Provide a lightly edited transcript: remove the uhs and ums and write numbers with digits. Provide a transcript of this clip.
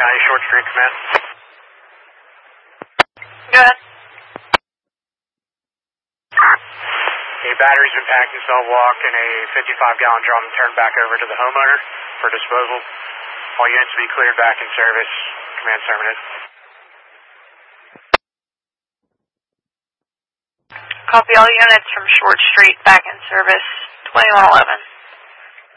County, Short Street Command. Go ahead. A battery's been packed in cell block and a 55-gallon drum turned back over to the homeowner for disposal. All units to be cleared back in service. Command terminated. Copy all units from Short Street back in service, 2111.